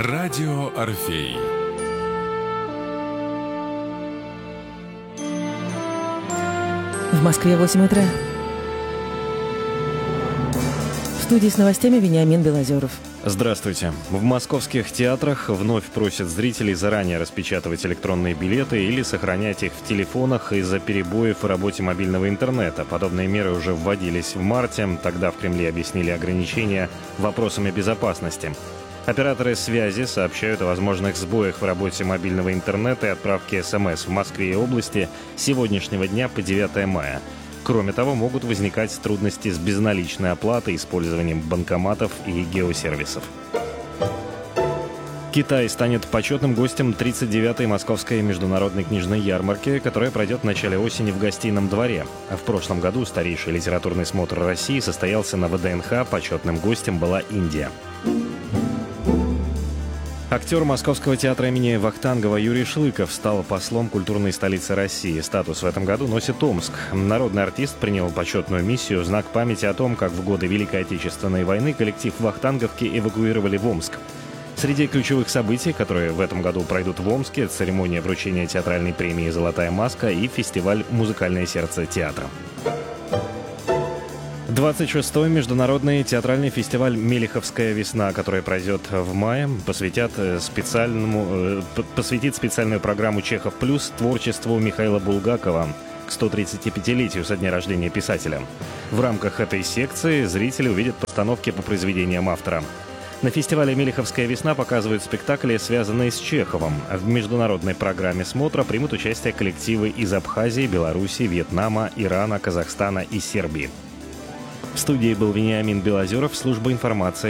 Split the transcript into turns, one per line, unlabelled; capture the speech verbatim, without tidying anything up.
Радио Орфей.
В Москве восемь утра. В студии с новостями Вениамин Белозеров.
Здравствуйте. В московских театрах вновь просят зрителей заранее распечатывать электронные билеты или сохранять их в телефонах из-за перебоев в работе мобильного интернета. Подобные меры уже вводились в марте. Тогда в Кремле объяснили ограничения вопросами безопасности. Операторы связи сообщают о возможных сбоях в работе мобильного интернета и отправке СМС в Москве и области с сегодняшнего дня по девятое мая. Кроме того, могут возникать трудности с безналичной оплатой, использованием банкоматов и геосервисов. Китай станет почетным гостем тридцать девятой Московской международной книжной ярмарки, которая пройдет в начале осени в Гостином дворе. В прошлом году старейший литературный смотр России состоялся на ВДНХ, почетным гостем была Индия. Актер Московского театра имени Вахтангова Юрий Шлыков стал послом культурной столицы России. Статус в этом году носит Омск. Народный артист принял почетную миссию в знак памяти о том, как в годы Великой Отечественной войны коллектив Вахтанговки эвакуировали в Омск. Среди ключевых событий, которые в этом году пройдут в Омске, церемония вручения театральной премии «Золотая маска» и фестиваль «Музыкальное сердце театра». двадцать шестой международный театральный фестиваль «Мелиховская весна», который пройдет в мае, посвятят специальному, посвятит специальную программу «Чехов плюс» творчеству Михаила Булгакова к сто тридцатипятилетию со дня рождения писателя. В рамках этой секции зрители увидят постановки по произведениям автора. На фестивале «Мелиховская весна» показывают спектакли, связанные с Чеховым. В международной программе смотра примут участие коллективы из Абхазии, Беларуси, Вьетнама, Ирана, Казахстана и Сербии. В студии был Вениамин Белозеров, служба информации